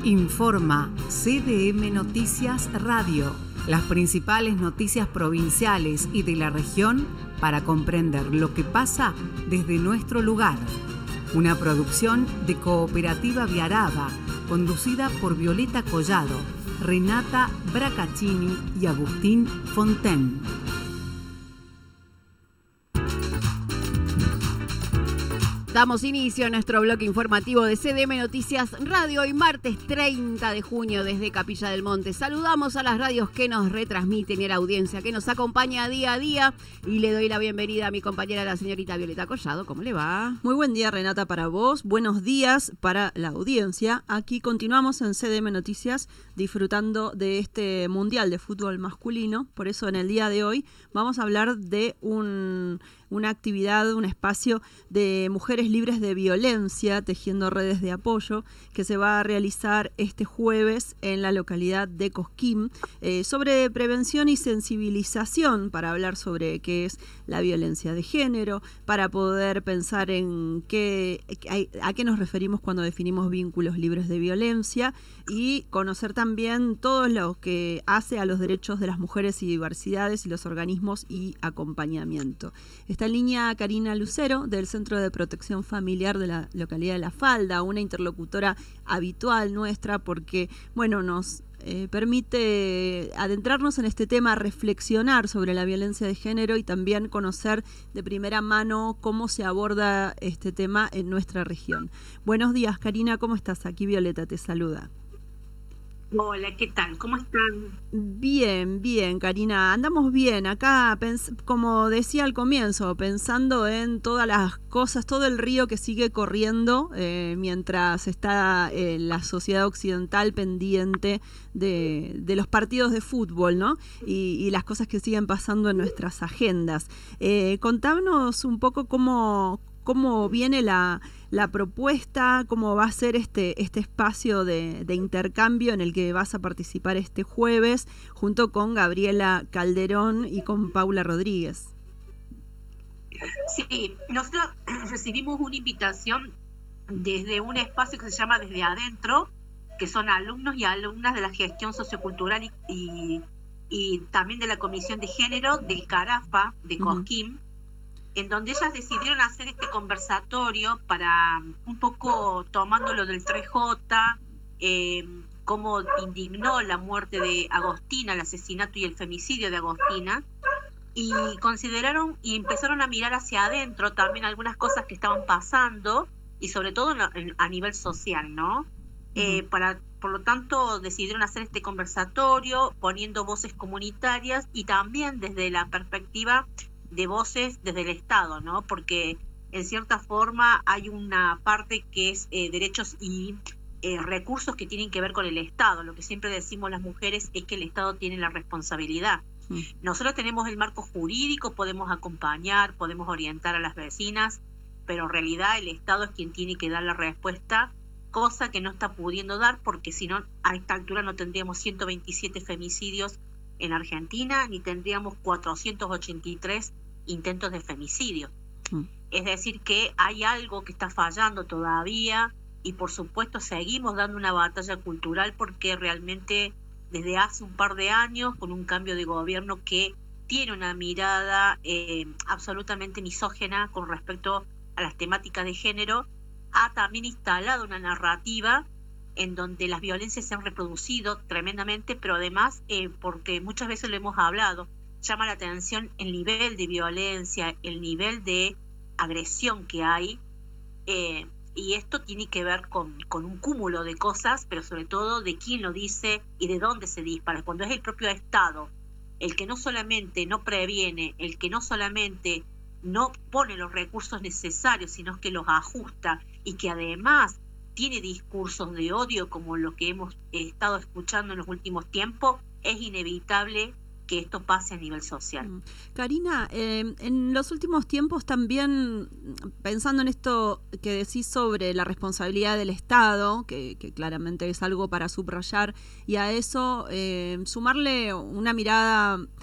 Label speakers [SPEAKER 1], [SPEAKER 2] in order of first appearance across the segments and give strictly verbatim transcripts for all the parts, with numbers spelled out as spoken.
[SPEAKER 1] Informa C D M Noticias Radio, las principales noticias provinciales y de la región para comprender lo que pasa desde nuestro lugar. Una producción de Cooperativa Viaraba, conducida por Violeta Collado, Renata Bracaccini y Agustín Fonten.
[SPEAKER 2] Damos inicio a nuestro bloque informativo de C D M Noticias Radio hoy martes treinta de junio desde Capilla del Monte. Saludamos a las radios que nos retransmiten y a la audiencia que nos acompaña día a día y le doy la bienvenida a mi compañera la señorita Violeta Collado. ¿Cómo le va?
[SPEAKER 3] Muy buen día, Renata, para vos. Buenos días para la audiencia. Aquí continuamos en C D M Noticias disfrutando de este Mundial de Fútbol Masculino. Por eso en el día de hoy vamos a hablar de un... una actividad, un espacio de mujeres libres de violencia, tejiendo redes de apoyo, que se va a realizar este jueves en la localidad de Cosquín, eh, sobre prevención y sensibilización, para hablar sobre qué es la violencia de género, para poder pensar en qué, a, a qué nos referimos cuando definimos vínculos libres de violencia y conocer también todo lo que hace a los derechos de las mujeres y diversidades y los organismos y acompañamiento. Está en línea Karina Lucero, del Centro de Protección Familiar de la localidad de La Falda, una interlocutora habitual nuestra porque, bueno, nos eh, permite adentrarnos en este tema, reflexionar sobre la violencia de género y también conocer de primera mano cómo se aborda este tema en nuestra región. Buenos días, Karina, ¿cómo estás? Aquí Violeta te saluda.
[SPEAKER 4] Hola, ¿qué tal? ¿Cómo están?
[SPEAKER 3] Bien, bien, Karina. Andamos bien. Acá, como decía al comienzo, pensando en todas las cosas, todo el río que sigue corriendo eh, mientras está eh, la sociedad occidental pendiente de, de los partidos de fútbol, ¿no? Y, y las cosas que siguen pasando en nuestras agendas. Eh, contanos un poco cómo... cómo viene la, la propuesta, cómo va a ser este, este espacio de, de intercambio en el que vas a participar este jueves junto con Gabriela Calderón y con Paula Rodríguez.
[SPEAKER 4] Sí, nosotros recibimos una invitación desde un espacio que se llama Desde Adentro, que son alumnos y alumnas de la gestión sociocultural y, y, y también de la Comisión de Género del Carafa de Cosquín. Uh-huh. En donde ellas decidieron hacer este conversatorio para un poco tomando lo del tres J, eh, cómo indignó la muerte de Agostina, el asesinato y el femicidio de Agostina, y consideraron y empezaron a mirar hacia adentro también algunas cosas que estaban pasando, y sobre todo en, en, a nivel social, ¿no? Uh-huh. Eh, para, por lo tanto, decidieron hacer este conversatorio poniendo voces comunitarias y también desde la perspectiva de voces desde el Estado, ¿no? Porque en cierta forma hay una parte que es eh, derechos y eh, recursos que tienen que ver con el Estado. Lo que siempre decimos las mujeres es que el Estado tiene la responsabilidad. Sí. Nosotros tenemos el marco jurídico, podemos acompañar, podemos orientar a las vecinas, pero en realidad el Estado es quien tiene que dar la respuesta, cosa que no está pudiendo dar, porque si no, a esta altura no tendríamos ciento veintisiete femicidios en Argentina, ni tendríamos cuatrocientos ochenta y tres intentos de femicidio. Mm. Es decir, que hay algo que está fallando todavía y por supuesto seguimos dando una batalla cultural porque realmente desde hace un par de años, con un cambio de gobierno que tiene una mirada eh, absolutamente misógena con respecto a las temáticas de género, ha también instalado una narrativa en donde las violencias se han reproducido tremendamente, pero además, eh, porque muchas veces lo hemos hablado, llama la atención el nivel de violencia, el nivel de agresión que hay, eh, y esto tiene que ver con, con un cúmulo de cosas, pero sobre todo de quién lo dice y de dónde se dispara. Cuando es el propio Estado el que no solamente no previene, el que no solamente no pone los recursos necesarios, sino que los ajusta y que además tiene discursos de odio como lo que hemos estado escuchando en los últimos tiempos, es inevitable que esto pase a nivel social.
[SPEAKER 3] Karina, eh, en los últimos tiempos también, pensando en esto que decís sobre la responsabilidad del Estado, que, que claramente es algo para subrayar, y a eso eh, sumarle una mirada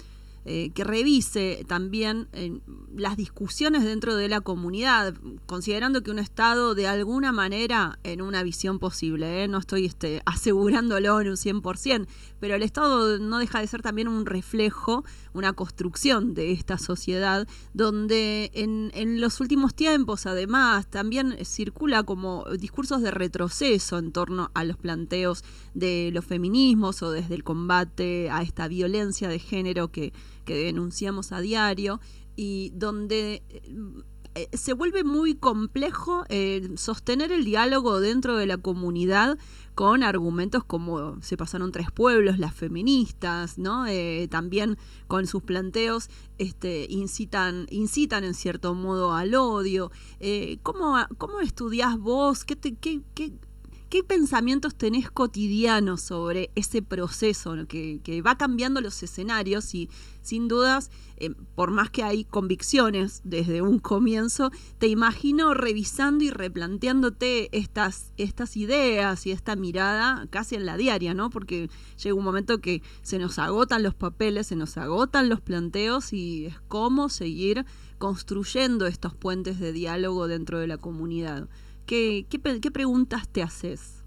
[SPEAKER 3] eh, que revise también eh, las discusiones dentro de la comunidad, considerando que un Estado de alguna manera, en una visión posible, ¿eh? no estoy este, asegurándolo en un cien por ciento, pero el Estado no deja de ser también un reflejo, una construcción de esta sociedad, donde en, en los últimos tiempos además también circula como discursos de retroceso en torno a los planteos de los feminismos o desde el combate a esta violencia de género que, que denunciamos a diario, y donde eh, se vuelve muy complejo eh, sostener el diálogo dentro de la comunidad con argumentos como se pasaron tres pueblos, las feministas, ¿no? Eh, también con sus planteos este, incitan, incitan en cierto modo al odio. Eh, ¿cómo, ¿Cómo estudiás vos? ¿Qué, te, qué, qué, ¿Qué pensamientos tenés cotidianos sobre ese proceso, ¿no? que, que va cambiando los escenarios y sin dudas, eh, por más que hay convicciones desde un comienzo, te imagino revisando y replanteándote estas, estas ideas y esta mirada casi en la diaria, ¿no? Porque llega un momento que se nos agotan los papeles, se nos agotan los planteos y es cómo seguir construyendo estos puentes de diálogo dentro de la comunidad. ¿Qué, qué, ¿Qué preguntas te haces?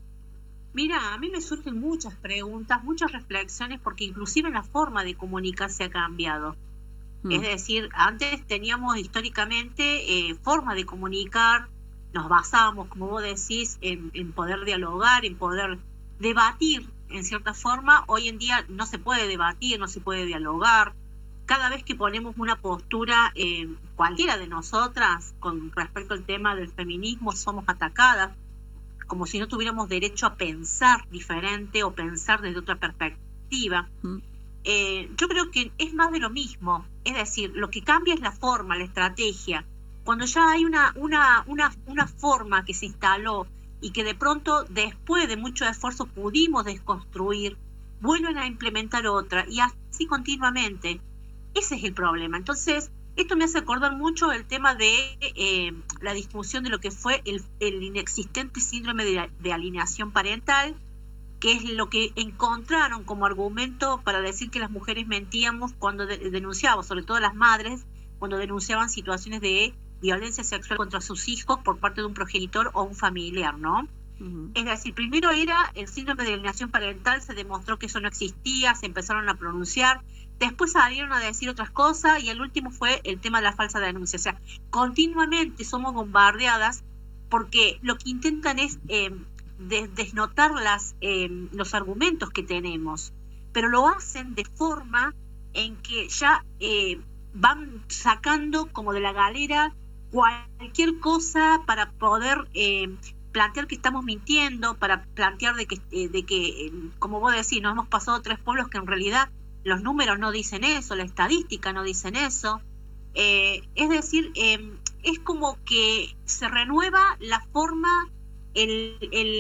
[SPEAKER 4] Mira, a mí me surgen muchas preguntas, muchas reflexiones, porque inclusive la forma de comunicarse ha cambiado. Mm. Es decir, antes teníamos históricamente eh, forma de comunicar, nos basábamos, como vos decís, en, en poder dialogar, en poder debatir en cierta forma. Hoy en día no se puede debatir, no se puede dialogar. Cada vez que ponemos una postura, eh, cualquiera de nosotras, con respecto al tema del feminismo, somos atacadas, como si no tuviéramos derecho a pensar diferente o pensar desde otra perspectiva. Mm. Eh, yo creo que es más de lo mismo, es decir, lo que cambia es la forma, la estrategia. Cuando ya hay una, una, una, una forma que se instaló y que de pronto, después de mucho esfuerzo, pudimos desconstruir, vuelven a implementar otra, y así continuamente. Ese es el problema. Entonces, esto me hace acordar mucho el tema de eh, la discusión de lo que fue el, el inexistente síndrome de, de alienación parental, que es lo que encontraron como argumento para decir que las mujeres mentíamos cuando de, denunciábamos, sobre todo las madres, cuando denunciaban situaciones de violencia sexual contra sus hijos por parte de un progenitor o un familiar, ¿no? Uh-huh. Es decir, primero era el síndrome de alienación parental, se demostró que eso no existía, se empezaron a pronunciar. Después salieron a decir otras cosas y el último fue el tema de la falsa denuncia. O sea, continuamente somos bombardeadas porque lo que intentan es eh, des- desnotar las, eh, los argumentos que tenemos, pero lo hacen de forma en que ya eh, van sacando como de la galera cualquier cosa para poder eh, plantear que estamos mintiendo, para plantear de que, eh, de que eh, como vos decís, nos hemos pasado tres pueblos que en realidad los números no dicen eso, la estadística no dicen eso. Eh, es decir, eh, es como que se renueva la forma, el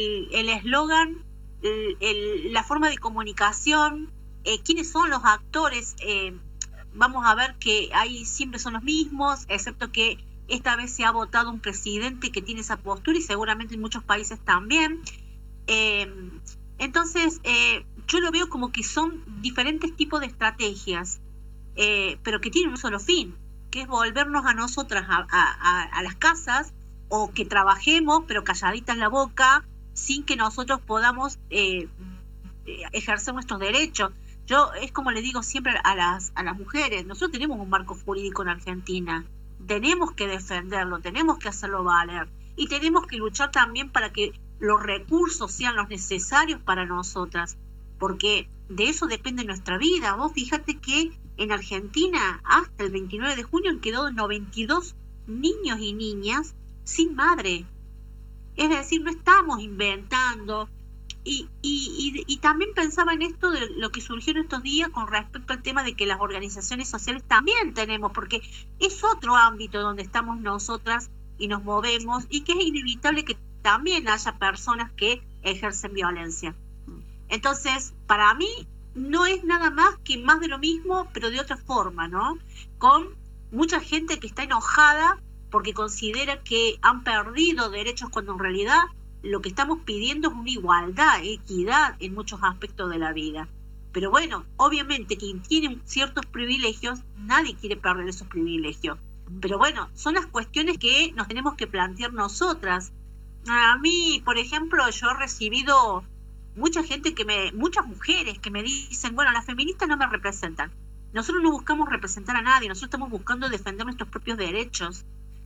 [SPEAKER 4] eslogan, el, el, el, la forma de comunicación, eh, quiénes son los actores. Eh, vamos a ver que ahí siempre son los mismos, excepto que esta vez se ha votado un presidente que tiene esa postura y seguramente en muchos países también. Eh, entonces, eh, yo lo veo como que son diferentes tipos de estrategias, eh, pero que tienen un solo fin, que es volvernos a nosotras a, a, a las casas, o que trabajemos pero calladitas la boca, sin que nosotros podamos eh, ejercer nuestros derechos. Yo es como le digo siempre a las, a las mujeres, nosotros tenemos un marco jurídico en Argentina, tenemos que defenderlo, tenemos que hacerlo valer, y tenemos que luchar también para que los recursos sean los necesarios para nosotras, porque de eso depende nuestra vida. Vos fíjate que en Argentina hasta el veintinueve de junio han quedado noventa y dos niños y niñas sin madre. Es decir, no estamos inventando. Y, y, y, y también pensaba en esto de lo que surgió en estos días con respecto al tema de que las organizaciones sociales también tenemos, porque es otro ámbito donde estamos nosotras y nos movemos, y que es inevitable que también haya personas que ejercen violencia. Entonces, para mí no es nada más que más de lo mismo, pero de otra forma, ¿no? Con mucha gente que está enojada porque considera que han perdido derechos, cuando en realidad lo que estamos pidiendo es una igualdad, equidad en muchos aspectos de la vida. Pero bueno, obviamente quien tiene ciertos privilegios, nadie quiere perder esos privilegios. Pero bueno, son las cuestiones que nos tenemos que plantear nosotras. A mí, por ejemplo, yo he recibido mucha gente que me, muchas mujeres que me dicen, bueno, las feministas no me representan. Nosotros no buscamos representar a nadie, nosotros estamos buscando defender nuestros propios derechos.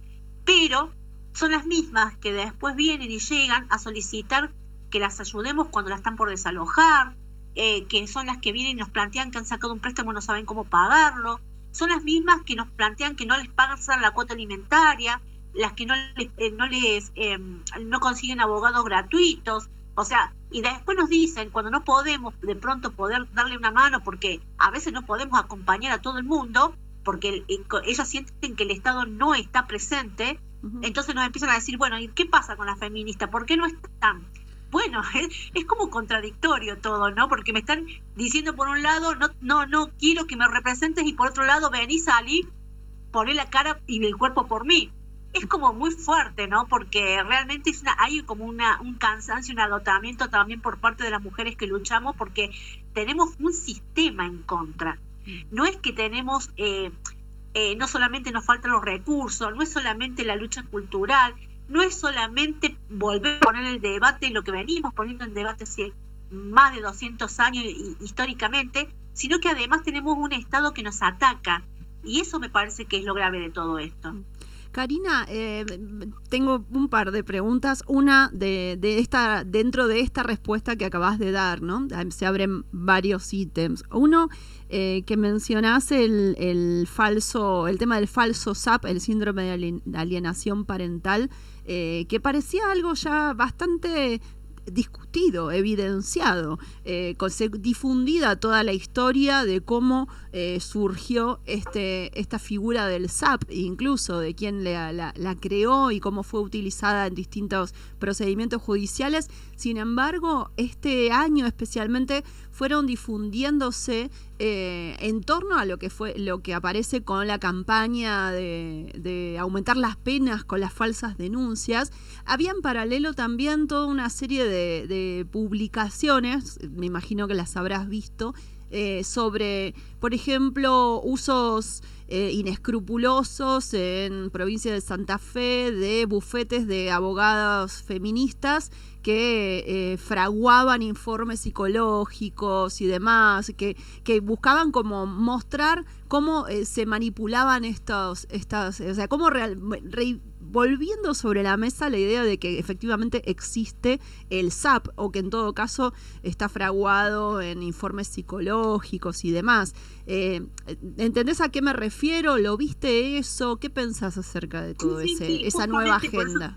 [SPEAKER 4] Pero son las mismas que después vienen y llegan a solicitar que las ayudemos cuando las están por desalojar, eh, que son las que vienen y nos plantean que han sacado un préstamo y no saben cómo pagarlo. Son las mismas que nos plantean que no les pagan la cuota alimentaria, las que no les, eh, no les eh, no consiguen abogados gratuitos. O sea, y después nos dicen, cuando no podemos de pronto poder darle una mano, porque a veces no podemos acompañar a todo el mundo, porque el, ellos sienten que el Estado no está presente, uh-huh. Entonces nos empiezan a decir, bueno, ¿y qué pasa con las feministas? ¿Por qué no están? Bueno, es, es como contradictorio todo, ¿no? Porque me están diciendo por un lado, no no no quiero que me representes, y por otro lado, vení, salí, poné la cara y el cuerpo por mí. Es como muy fuerte, ¿no? Porque realmente es una, hay como una, un cansancio, un agotamiento también por parte de las mujeres que luchamos, porque tenemos un sistema en contra. No es que tenemos, eh, eh, no solamente nos faltan los recursos, no es solamente la lucha cultural, no es solamente volver a poner el debate, lo que venimos poniendo en debate hace más de doscientos años y, históricamente, sino que además tenemos un Estado que nos ataca. Y eso me parece que es lo grave de todo esto.
[SPEAKER 3] Karina, eh, tengo un par de preguntas. Una de, de esta, dentro de esta respuesta que acabas de dar, ¿no? Se abren varios ítems. Uno, eh, que mencionás el, el falso, el tema del falso S A P, el síndrome de alienación parental, eh, que parecía algo ya bastante discutido, evidenciado, eh, difundida toda la historia de cómo eh, surgió este, esta figura del S A P, incluso de quién la, la, la creó y cómo fue utilizada en distintos procedimientos judiciales. Sin embargo, este año especialmente fueron difundiéndose eh, en torno a lo que fue lo que aparece con la campaña de, de aumentar las penas con las falsas denuncias. Había en paralelo también toda una serie de, de publicaciones, me imagino que las habrás visto, eh, sobre, por ejemplo, usos eh, inescrupulosos en provincia de Santa Fe de bufetes de abogadas feministas que eh, fraguaban informes psicológicos y demás, que, que buscaban como mostrar cómo eh, se manipulaban estos, estas, o sea, cómo real, re, volviendo sobre la mesa la idea de que efectivamente existe el S A P, o que en todo caso está fraguado en informes psicológicos y demás. Eh, ¿Entendés a qué me refiero? ¿Lo viste eso? ¿Qué pensás acerca de todo
[SPEAKER 4] sí,
[SPEAKER 3] ese,
[SPEAKER 4] sí,
[SPEAKER 3] esa nueva agenda?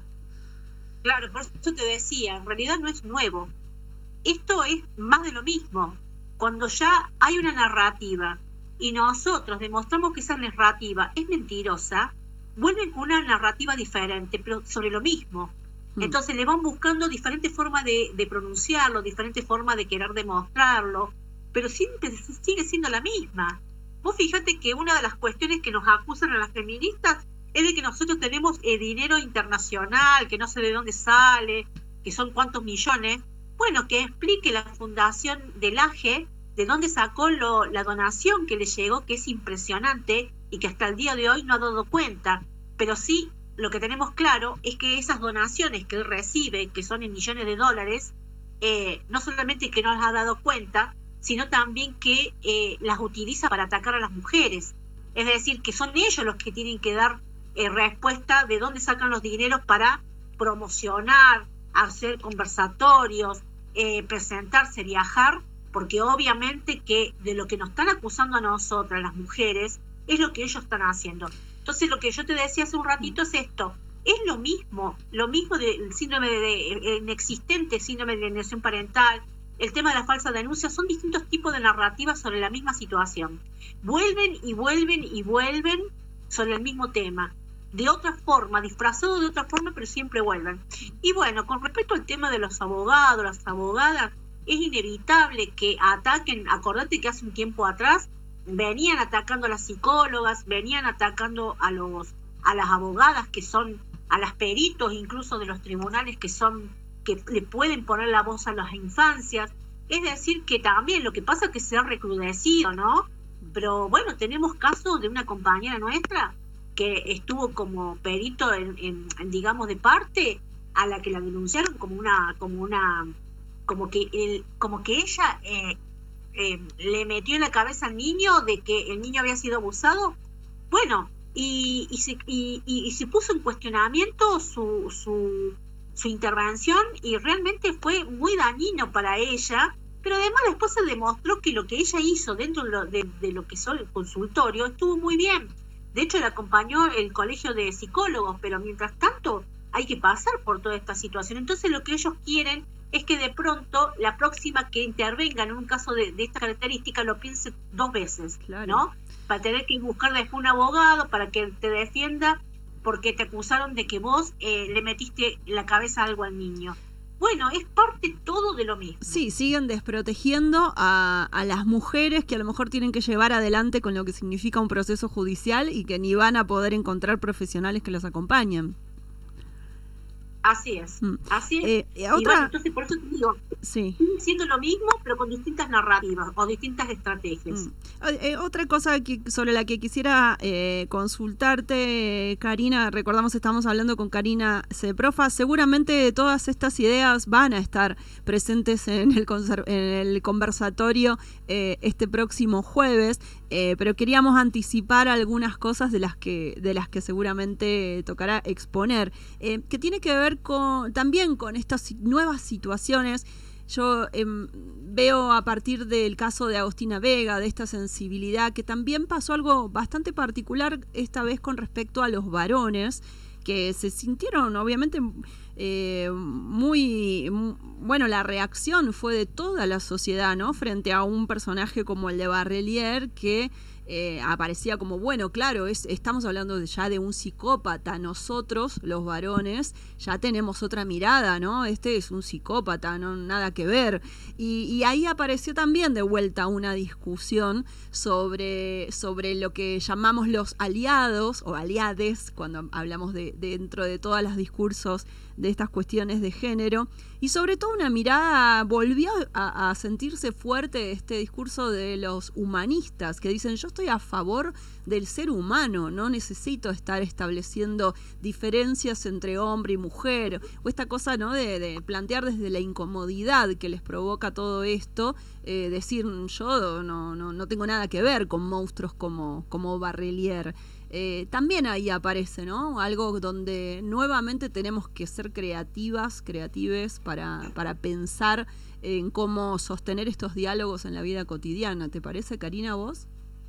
[SPEAKER 4] Claro, por eso te decía, en realidad no es nuevo. Esto es más de lo mismo. Cuando ya hay una narrativa y nosotros demostramos que esa narrativa es mentirosa, vuelven con una narrativa diferente, pero sobre lo mismo. Mm. Entonces le van buscando diferentes formas de, de pronunciarlo, diferentes formas de querer demostrarlo, pero siempre sigue siendo la misma. Vos fíjate que una de las cuestiones que nos acusan a las feministas es de que nosotros tenemos eh, dinero internacional, que no sé de dónde sale, que son cuántos millones. Bueno, que explique la fundación del A G E de dónde sacó lo, la donación que le llegó, que es impresionante y que hasta el día de hoy no ha dado cuenta. Pero sí, lo que tenemos claro es que esas donaciones que él recibe, que son en millones de dólares, eh, no solamente que no las ha dado cuenta, sino también que eh, las utiliza para atacar a las mujeres. Es decir, que son ellos los que tienen que dar Eh, respuesta de dónde sacan los dineros para promocionar, hacer conversatorios, eh, presentarse, viajar, porque obviamente que de lo que nos están acusando a nosotras, las mujeres, es lo que ellos están haciendo. Entonces lo que yo te decía hace un ratito es esto, es lo mismo, lo mismo del síndrome de, de inexistente, síndrome de alienación parental, el tema de la falsa denuncia, son distintos tipos de narrativas sobre la misma situación. Vuelven y vuelven y vuelven sobre el mismo tema, de otra forma, disfrazado de otra forma, pero siempre vuelven. Y bueno, con respecto al tema de los abogados, las abogadas, es inevitable que ataquen. Acordate que hace un tiempo atrás venían atacando a las psicólogas, venían atacando a los a las abogadas que son, a las peritos incluso de los tribunales que son, que le pueden poner la voz a las infancias. Es decir, que también lo que pasa es que se ha recrudecido, ¿no? Pero bueno, tenemos casos de una compañera nuestra que estuvo como perito en, en, en digamos, de parte, a la que la denunciaron como una, como una, como que el, como que ella eh, eh, le metió en la cabeza al niño de que el niño había sido abusado. Bueno, y, y, se, y, y, y se puso en cuestionamiento su, su, su intervención y realmente fue muy dañino para ella, pero además después se demostró que lo que ella hizo dentro de lo, de, de lo que son el consultorio estuvo muy bien. De hecho, le acompañó el colegio de psicólogos, pero mientras tanto hay que pasar por toda esta situación. Entonces lo que ellos quieren es que de pronto la próxima que intervenga en un caso de, de esta característica lo piense dos veces, claro, ¿no? Para tener que buscar después un abogado para que te defienda porque te acusaron de que vos eh, le metiste en la cabeza algo al niño. Bueno, es parte todo de lo mismo.
[SPEAKER 3] Sí, siguen desprotegiendo a, a las mujeres que a lo mejor tienen que llevar adelante con lo que significa un proceso judicial y que ni van a poder encontrar profesionales que los acompañen.
[SPEAKER 4] Así es, mm. así es.
[SPEAKER 3] Eh,
[SPEAKER 4] y
[SPEAKER 3] otra...
[SPEAKER 4] bueno, entonces por eso te digo,
[SPEAKER 3] sí,
[SPEAKER 4] siendo lo mismo, pero con distintas narrativas o distintas estrategias.
[SPEAKER 3] Mm. Eh, otra cosa que, sobre la que quisiera eh, consultarte, Karina, recordamos estamos hablando con Karina Ceprofa, seguramente todas estas ideas van a estar presentes en el, en el conversatorio eh, este próximo jueves, eh, pero queríamos anticipar algunas cosas de las que, de las que seguramente tocará exponer, eh, que tiene que ver con también con estas nuevas situaciones. Yo eh, veo a partir del caso de Agostina Vega, de esta sensibilidad, que también pasó algo bastante particular esta vez con respecto a los varones, que se sintieron obviamente eh, muy, bueno, la reacción fue de toda la sociedad, ¿no? Frente a un personaje como el de Barrelier, que Eh, aparecía como, bueno, claro, es, estamos hablando de, ya de un psicópata. Nosotros, los varones, ya tenemos otra mirada, ¿no? Este es un psicópata, no nada que ver. Y, y ahí apareció también de vuelta una discusión sobre, sobre lo que llamamos los aliados o aliades, cuando hablamos de, de dentro de todos los discursos de estas cuestiones de género, y sobre todo una mirada, volvió a, a sentirse fuerte este discurso de los humanistas, que dicen, yo estoy a favor del ser humano, no necesito estar estableciendo diferencias entre hombre y mujer, o esta cosa, ¿no?, de, de plantear desde la incomodidad que les provoca todo esto, eh, decir, yo no, no, no tengo nada que ver con monstruos como, como Barrelier. Eh, también ahí aparece, ¿no?, algo donde nuevamente tenemos que ser creativas, creatives para, para pensar en cómo sostener estos diálogos en la vida cotidiana. ¿Te parece, Karina, vos?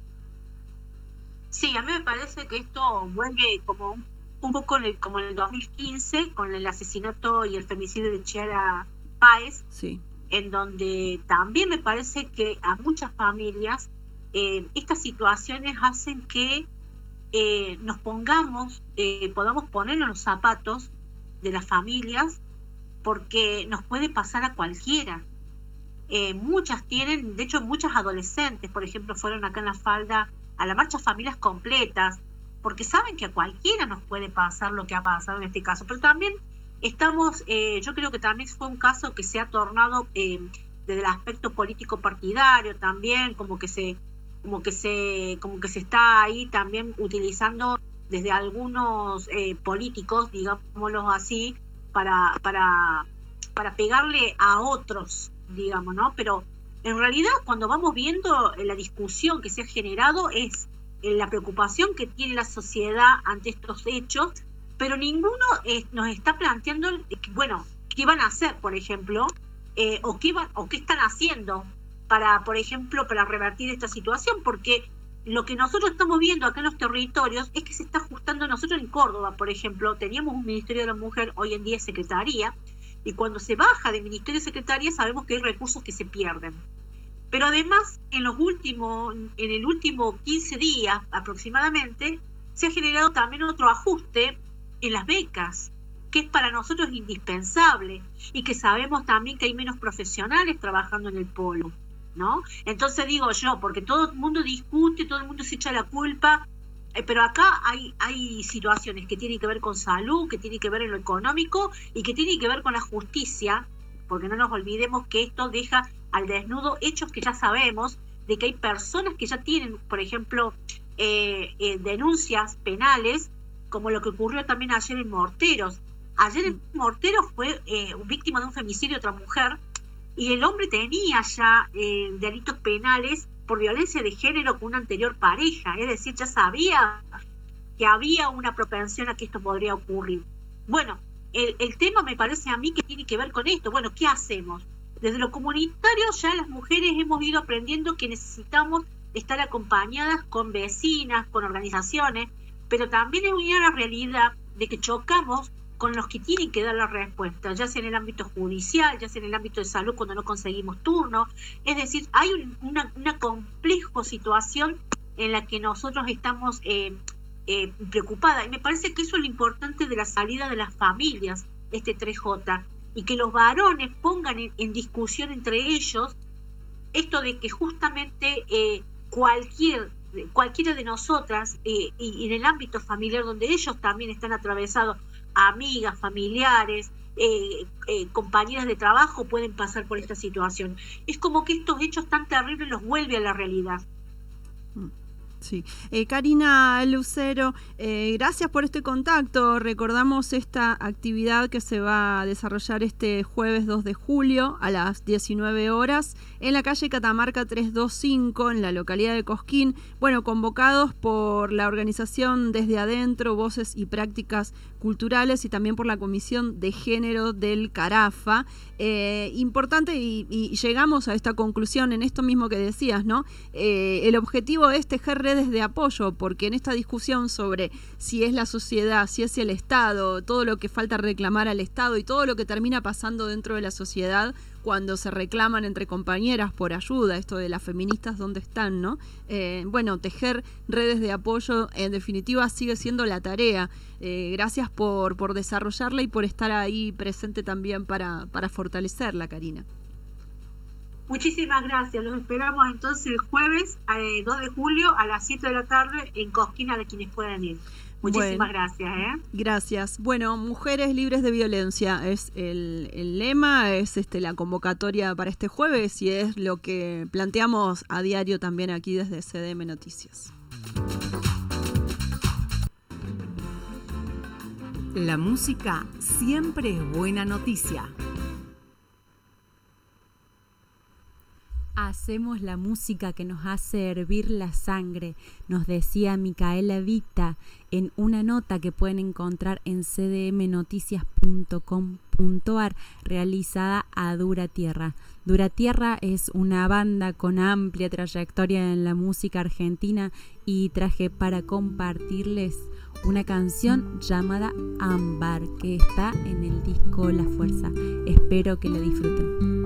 [SPEAKER 4] Sí, a mí me parece que esto vuelve como un, un poco en el, como en el dos mil quince, con el asesinato y el femicidio de Chiara Páez,
[SPEAKER 3] sí,
[SPEAKER 4] en donde también me parece que a muchas familias eh, estas situaciones hacen que Eh, nos pongamos, eh, podamos ponernos los zapatos de las familias, porque nos puede pasar a cualquiera. Eh, muchas tienen, de hecho muchas adolescentes, por ejemplo, fueron acá en La Falda a la marcha Familias Completas, porque saben que a cualquiera nos puede pasar lo que ha pasado en este caso. Pero también estamos, eh, yo creo que también fue un caso que se ha tornado eh, desde el aspecto político partidario también, como que se como que se como que se está ahí también utilizando desde algunos eh, políticos, digámoslo así, para para para pegarle a otros, digamos, ¿no? Pero en realidad cuando vamos viendo la discusión que se ha generado es la preocupación que tiene la sociedad ante estos hechos, pero ninguno eh, nos está planteando, bueno, qué van a hacer, por ejemplo, eh, o qué van, o qué están haciendo para, por ejemplo, para revertir esta situación, porque lo que nosotros estamos viendo acá en los territorios es que se está ajustando. Nosotros en Córdoba, por ejemplo, teníamos un Ministerio de la Mujer, hoy en día es Secretaría, y cuando se baja de Ministerio y Secretaría sabemos que hay recursos que se pierden. Pero además, en los últimos, en el último quince días aproximadamente, se ha generado también otro ajuste en las becas, que es para nosotros indispensable, y que sabemos también que hay menos profesionales trabajando en el polo, ¿no? Entonces digo yo, porque todo el mundo discute, todo el mundo se echa la culpa, eh, pero acá hay, hay situaciones que tienen que ver con salud, que tienen que ver en lo económico y que tienen que ver con la justicia, porque no nos olvidemos que esto deja al desnudo, hechos que ya sabemos de que hay personas que ya tienen, por ejemplo, eh, eh, denuncias penales, como lo que ocurrió también ayer en Morteros. Ayer en Morteros fue eh, víctima de un femicidio de otra mujer, y el hombre tenía ya eh, delitos penales por violencia de género con una anterior pareja, es decir, ya sabía que había una propensión a que esto podría ocurrir. Bueno, el, el tema me parece a mí que tiene que ver con esto. Bueno, ¿qué hacemos? Desde lo comunitario ya las mujeres hemos ido aprendiendo que necesitamos estar acompañadas con vecinas, con organizaciones, pero también es una realidad de que chocamos con los que tienen que dar la respuesta, ya sea en el ámbito judicial, ya sea en el ámbito de salud cuando no conseguimos turno. Es decir, hay un, una, una compleja situación en la que nosotros estamos eh, eh, preocupadas. Y me parece que eso es lo importante de la salida de las familias, este tres J, y que los varones pongan en, en discusión entre ellos esto de que justamente eh, cualquier cualquiera de nosotras, eh, y, y en el ámbito familiar donde ellos también están atravesados, amigas, familiares, eh, eh, compañeras de trabajo pueden pasar por esta situación. Es como que estos hechos tan terribles los vuelve a la realidad.
[SPEAKER 3] Sí. Eh, Karina Lucero, eh, gracias por este contacto. Recordamos esta actividad que se va a desarrollar este jueves dos de julio a las diecinueve horas en la calle Catamarca trescientos veinticinco en la localidad de Cosquín. Bueno, convocados por la organización Desde Adentro, Voces y Prácticas Culturales y también por la Comisión de Género del Carafa. Eh, importante y, y llegamos a esta conclusión en esto mismo que decías, ¿no? Eh, el objetivo es tejer redes de apoyo, porque en esta discusión sobre si es la sociedad, si es el Estado, todo lo que falta reclamar al Estado y todo lo que termina pasando dentro de la sociedad cuando se reclaman entre compañeras por ayuda, esto de las feministas, ¿dónde están, no? Eh, bueno, tejer redes de apoyo, en definitiva, sigue siendo la tarea. Eh, gracias por, por desarrollarla y por estar ahí presente también para, para fortalecerla, Karina.
[SPEAKER 4] Muchísimas gracias. Los esperamos entonces el jueves eh, dos de julio a las siete de la tarde en Cosquina, de quienes puedan ir. Muchísimas bueno, gracias. ¿eh?
[SPEAKER 3] Gracias. Bueno, Mujeres Libres de Violencia es el, el lema, es este la convocatoria para este jueves y es lo que planteamos a diario también aquí desde C D M Noticias.
[SPEAKER 1] La música siempre es buena noticia.
[SPEAKER 5] Hacemos la música que nos hace hervir la sangre, nos decía Micaela Vita en una nota que pueden encontrar en c d m noticias punto com punto a r realizada a Dura Tierra. Dura Tierra es una banda con amplia trayectoria en la música argentina y traje para compartirles una canción llamada Ámbar que está en el disco La Fuerza. Espero que la disfruten.